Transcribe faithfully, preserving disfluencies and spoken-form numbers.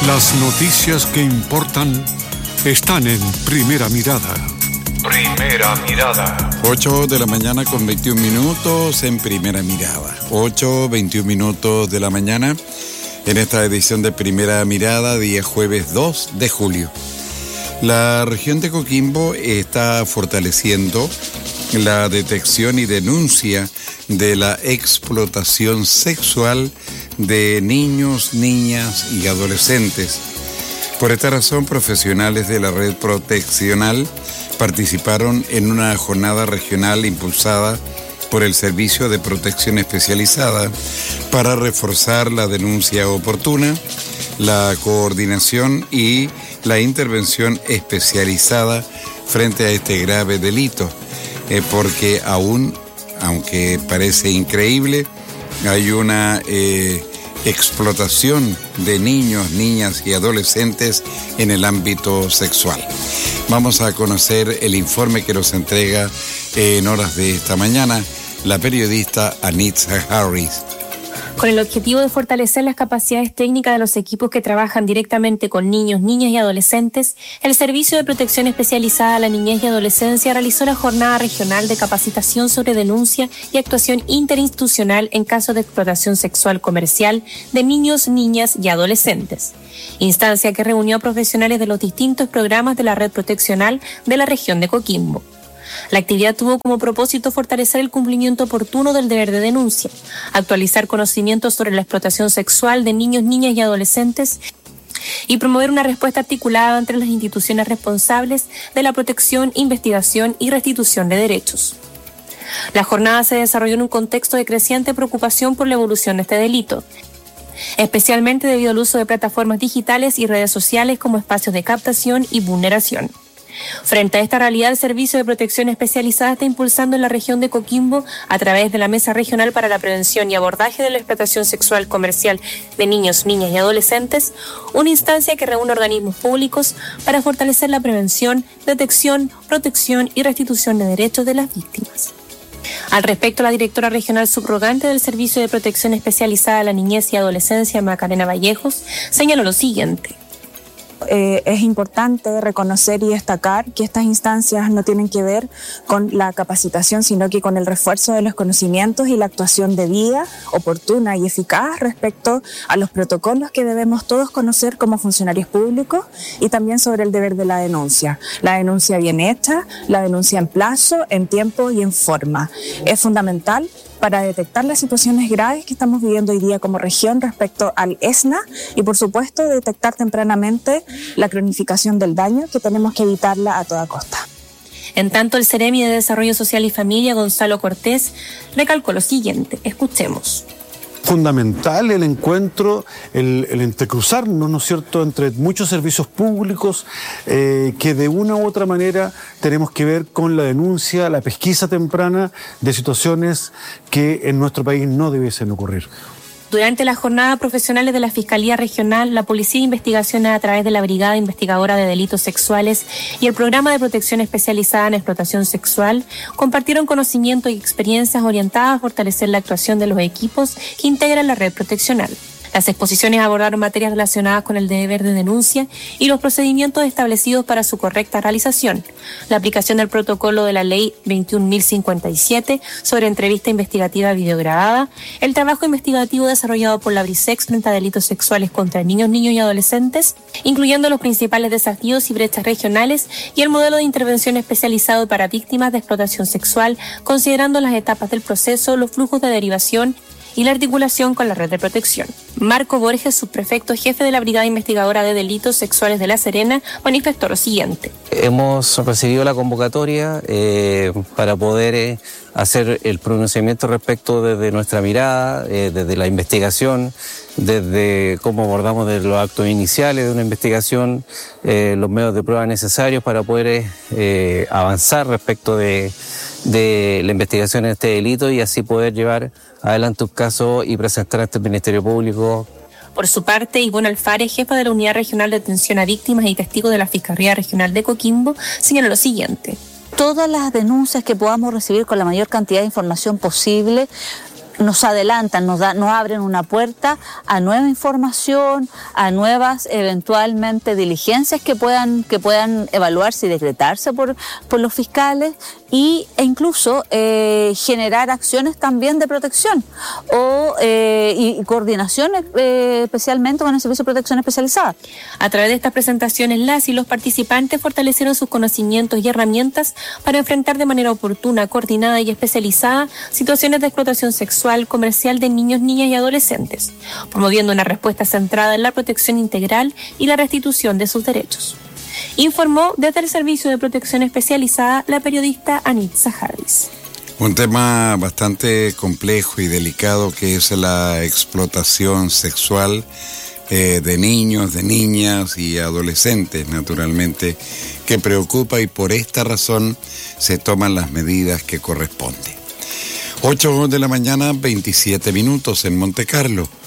Las noticias que importan están en Primera Mirada. Primera Mirada. ocho de la mañana con veintiún minutos en Primera Mirada. ocho, veintiún minutos de la mañana en esta edición de Primera Mirada, día jueves dos de julio. La región de Coquimbo está fortaleciendo la detección y denuncia de la explotación sexual de niños, niñas y adolescentes. Por esta razón, profesionales de la red proteccional participaron en una jornada regional impulsada por el Servicio de Protección Especializada para reforzar la denuncia oportuna, la coordinación y la intervención especializada frente a este grave delito, eh, porque aún, aunque parece increíble, hay una eh, explotación de niños, niñas y adolescentes en el ámbito sexual. Vamos a conocer el informe que nos entrega eh, en horas de esta mañana la periodista Anitza Harris. Con el objetivo de fortalecer las capacidades técnicas de los equipos que trabajan directamente con niños, niñas y adolescentes, el Servicio de Protección Especializada a la Niñez y Adolescencia realizó la jornada regional de capacitación sobre denuncia y actuación interinstitucional en casos de explotación sexual comercial de niños, niñas y adolescentes. Instancia que reunió a profesionales de los distintos programas de la red proteccional de la región de Coquimbo. La actividad tuvo como propósito fortalecer el cumplimiento oportuno del deber de denuncia, actualizar conocimientos sobre la explotación sexual de niños, niñas y adolescentes y promover una respuesta articulada entre las instituciones responsables de la protección, investigación y restitución de derechos. La jornada se desarrolló en un contexto de creciente preocupación por la evolución de este delito, especialmente debido al uso de plataformas digitales y redes sociales como espacios de captación y vulneración. Frente a esta realidad, el Servicio de Protección Especializada está impulsando en la región de Coquimbo, a través de la Mesa Regional para la Prevención y Abordaje de la Explotación Sexual Comercial de Niños, Niñas y Adolescentes, una instancia que reúne organismos públicos para fortalecer la prevención, detección, protección y restitución de derechos de las víctimas. Al respecto, la directora regional subrogante del Servicio de Protección Especializada a la Niñez y Adolescencia, Macarena Vallejos, señaló lo siguiente. Eh, es importante reconocer y destacar que estas instancias no tienen que ver con la capacitación, sino que con el refuerzo de los conocimientos y la actuación debida, oportuna y eficaz respecto a los protocolos que debemos todos conocer como funcionarios públicos y también sobre el deber de la denuncia. La denuncia bien hecha, la denuncia en plazo, en tiempo y en forma. Es fundamental para detectar las situaciones graves que estamos viviendo hoy día como región respecto al ESNA y, por supuesto, detectar tempranamente la cronificación del daño, que tenemos que evitarla a toda costa. En tanto, el Seremi de Desarrollo Social y Familia, Gonzalo Cortés, recalcó lo siguiente. Escuchemos. Fundamental el encuentro, el, el entrecruzarnos, ¿no es cierto?, entre muchos servicios públicos eh, que de una u otra manera tenemos que ver con la denuncia, la pesquisa temprana de situaciones que en nuestro país no debiesen ocurrir. Durante la jornada, profesionales de la Fiscalía Regional, la Policía de Investigaciones a través de la Brigada Investigadora de Delitos Sexuales y el Programa de Protección Especializada en Explotación Sexual compartieron conocimientos y experiencias orientadas a fortalecer la actuación de los equipos que integran la red proteccional. Las exposiciones abordaron materias relacionadas con el deber de denuncia y los procedimientos establecidos para su correcta realización, la aplicación del protocolo de la Ley veintiún mil cincuenta y siete sobre entrevista investigativa videograbada, el trabajo investigativo desarrollado por la BRISEX frente a delitos sexuales contra niños, niños y adolescentes, incluyendo los principales desafíos y brechas regionales y el modelo de intervención especializado para víctimas de explotación sexual, considerando las etapas del proceso, los flujos de derivación y la articulación con la red de protección. Marco Borges, subprefecto jefe de la Brigada Investigadora de Delitos Sexuales de La Serena, manifestó lo siguiente. Hemos recibido la convocatoria eh, para poder eh, hacer el pronunciamiento respecto desde nuestra mirada, eh, desde la investigación, desde cómo abordamos de los actos iniciales de una investigación, eh, los medios de prueba necesarios para poder eh, avanzar respecto de, de la investigación en este delito y así poder llevar adelante un caso y presentar ante el Ministerio Público. Por su parte, Ivonne Alfares, jefa de la Unidad Regional de Atención a Víctimas y Testigo de la Fiscalía Regional de Coquimbo, señaló lo siguiente. Todas las denuncias que podamos recibir con la mayor cantidad de información posible nos adelantan, nos, da, nos abren una puerta a nueva información, a nuevas eventualmente diligencias que puedan, que puedan evaluarse y decretarse por, por los fiscales y, e incluso eh, generar acciones también de protección o, eh, y, y coordinación eh, especialmente con el Servicio de Protección Especializada. A través de estas presentaciones, las y los participantes fortalecieron sus conocimientos y herramientas para enfrentar de manera oportuna, coordinada y especializada situaciones de explotación sexual, comercial de niños, niñas y adolescentes, promoviendo una respuesta centrada en la protección integral y la restitución de sus derechos. Informó desde el Servicio de Protección Especializada la periodista Anitza Jarvis. Un tema bastante complejo y delicado que es la explotación sexual eh, de niños, de niñas y adolescentes, naturalmente, que preocupa y por esta razón se toman las medidas que corresponden. ocho de la mañana, veintisiete minutos en Monte Carlo.